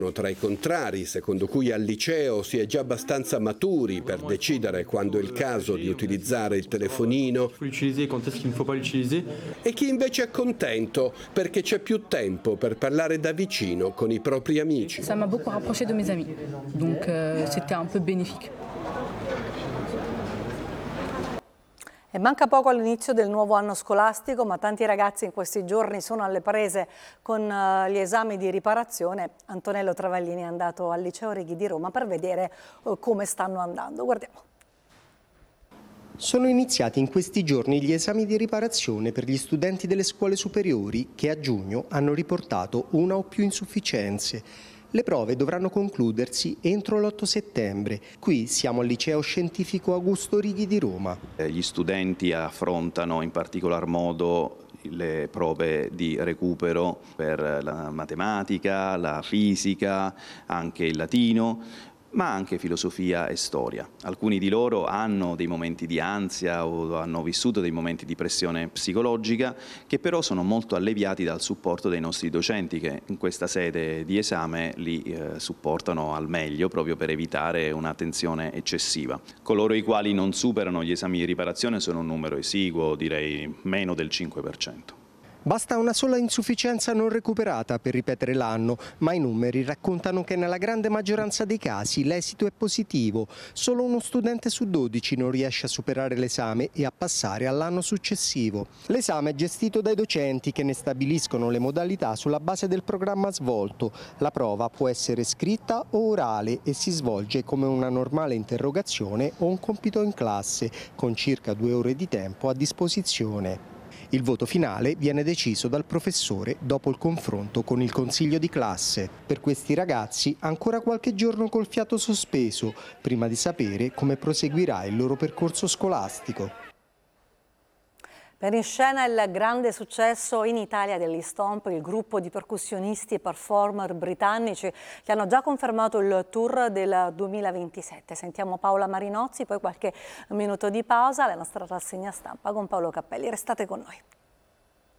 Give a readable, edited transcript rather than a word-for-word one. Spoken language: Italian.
Tra i contrari, secondo cui al liceo si è già abbastanza maturi per decidere quando è il caso di utilizzare il telefonino, e chi invece è contento perché c'è più tempo per parlare da vicino con i propri amici. Ça m'a beaucoup rapproché de mes amis, donc c'était un peu bénéfique. E manca poco all'inizio del nuovo anno scolastico, ma tanti ragazzi in questi giorni sono alle prese con gli esami di riparazione. Antonello Travaglini è andato al Liceo Righi di Roma per vedere come stanno andando. Guardiamo. Sono iniziati in questi giorni gli esami di riparazione per gli studenti delle scuole superiori che a giugno hanno riportato una o più insufficienze. Le prove dovranno concludersi entro l'8 settembre. Qui siamo al Liceo Scientifico Augusto Righi di Roma. Gli studenti affrontano in particolar modo le prove di recupero per la matematica, la fisica, anche il latino, ma anche filosofia e storia. Alcuni di loro hanno dei momenti di ansia o hanno vissuto dei momenti di pressione psicologica che però sono molto alleviati dal supporto dei nostri docenti che in questa sede di esame li supportano al meglio proprio per evitare una tensione eccessiva. Coloro i quali non superano gli esami di riparazione sono un numero esiguo, direi meno del 5%. Basta una sola insufficienza non recuperata per ripetere l'anno, ma i numeri raccontano che nella grande maggioranza dei casi l'esito è positivo. Solo uno studente su 12 non riesce a superare l'esame e a passare all'anno successivo. L'esame è gestito dai docenti che ne stabiliscono le modalità sulla base del programma svolto. La prova può essere scritta o orale e si svolge come una normale interrogazione o un compito in classe, con circa 2 ore di tempo a disposizione. Il voto finale viene deciso dal professore dopo il confronto con il consiglio di classe. Per questi ragazzi ancora qualche giorno col fiato sospeso, prima di sapere come proseguirà il loro percorso scolastico. Per in scena il grande successo in Italia degli Stomp, il gruppo di percussionisti e performer britannici che hanno già confermato il tour del 2027. Sentiamo Paola Marinozzi, poi qualche minuto di pausa, la nostra rassegna stampa con Paolo Cappelli. Restate con noi.